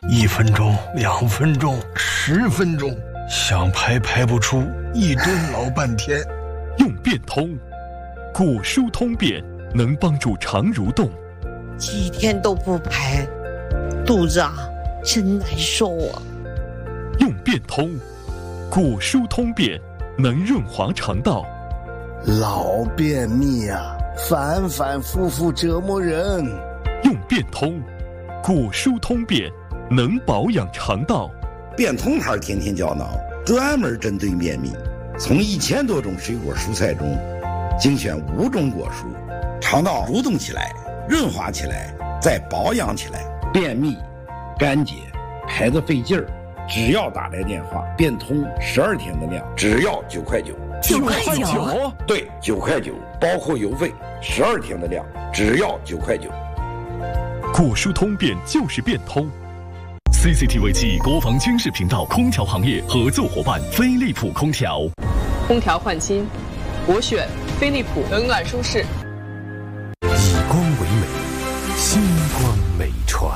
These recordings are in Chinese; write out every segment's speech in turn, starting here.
1分钟、2分钟、10分钟，想排排不出，一顿老半天。 用变通，果蔬通便能帮助肠蠕动。 几天都不排，肚子真难受啊。 用变通，果蔬通便能润滑肠道。 老便秘反反复复折磨人。 用变通，果蔬通便能保养肠道。 变通牌天天胶囊专门针对便秘，从1000多种水果蔬菜中精选5种果蔬，肠道蠕动起来，润滑起来，再保养起来。便秘、干结、排得费劲儿，只要打来电话，变通12天的量，只要9块9。 9块9？ 对，9块9，包括邮费，12天的量，只要9块9。 果蔬通便就是变通。 CCTV 暨国防军事频道空调行业合作伙伴飞利浦空调。 空调换新，我选飞利浦，冷暖舒适。 以光为美，星光美传。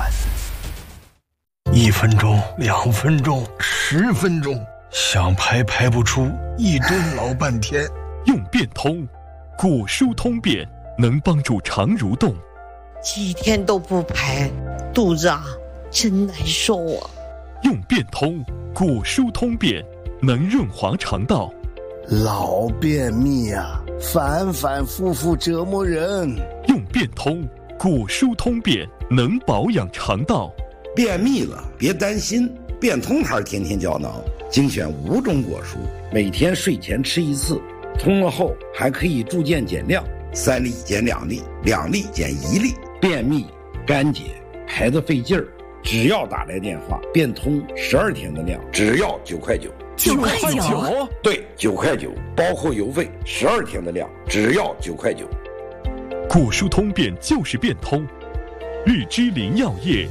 1分钟、2分钟、10分钟，想排排不出，一顿老半天。 用变通，果蔬通便能帮助肠蠕动。 几天都不排，肚子真难受啊。 用变通，果蔬通便能润滑肠道。 老便秘反反复复折磨人。 用变通，果蔬通便能保养肠道。 便秘了别担心，变通牌天天胶囊精选5种果蔬，每天睡前吃1次，通了后还可以逐渐减量，3粒减2粒，2粒减1粒。便秘、干结、排得费劲儿，只要打来电话，变通12天的量，只要9块9。 9块9？ 对，9块9，包括邮费，12天的量，只要9块9。 果蔬通便就是变通。日之林药业。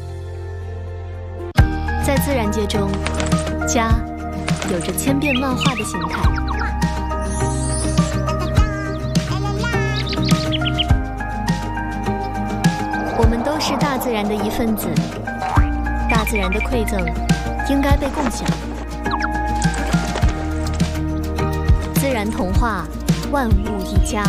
在自然界中，家有着千变万化的形态。我们都是大自然的一份子，大自然的馈赠应该被共享。自然童话，万物一家。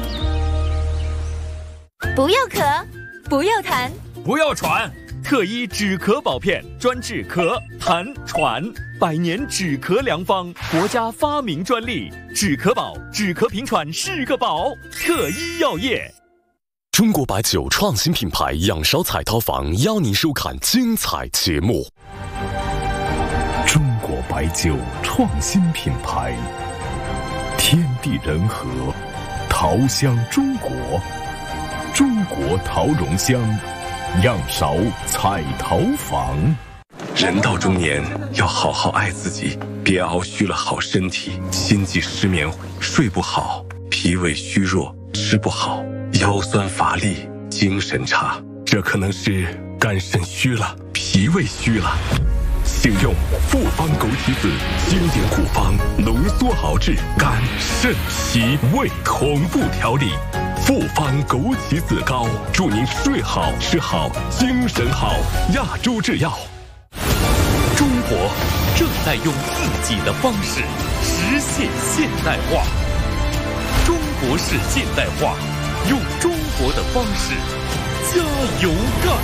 不要咳，不要痰， 不要喘。特一止咳宝片，专治咳、痰、喘，100年止咳良方，国家发明专利。止咳宝，止咳平喘是个宝。特一药业。 中国白酒创新品牌仰韶彩陶坊邀您收看精彩节目。 中国白酒创新品牌，天地人和，陶香中国，中国陶容香，仰韶彩陶坊。 人到中年，要好好爱自己，别熬虚了好身体，心悸失眠，睡不好，脾胃虚弱，吃不好，腰酸乏力，精神差，这可能是肝肾虚了，脾胃虚了。请用复方枸杞子经典古方浓缩熬制肝肾脾胃同步调理。复方枸杞子膏，祝您睡好吃好精神好。亚洲制药。 中国正在用自己的方式实现现代化。中国式现代化，用中国的方式加油干。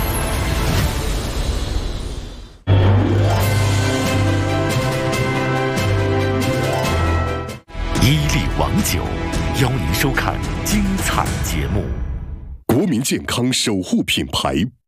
伊利王酒邀您收看精彩节目。 国民健康守护品牌